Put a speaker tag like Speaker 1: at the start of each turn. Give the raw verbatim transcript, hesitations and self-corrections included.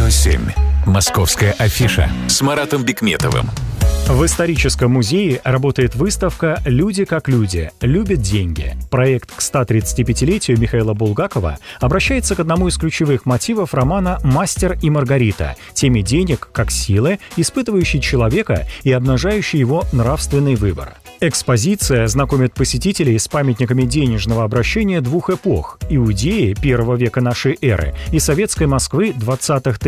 Speaker 1: Радио семь. Московская афиша с Маратом Бикметовым.
Speaker 2: В историческом музее работает выставка «Люди как люди. Любят деньги». Проект к ста тридцатипятилетию Михаила Булгакова обращается к одному из ключевых мотивов романа «Мастер и Маргарита» — теме денег как силы, испытывающей человека и обнажающей его нравственный выбор. Экспозиция знакомит посетителей с памятниками денежного обращения двух эпох — Иудеи первого века нашей эры и советской Москвы двадцатых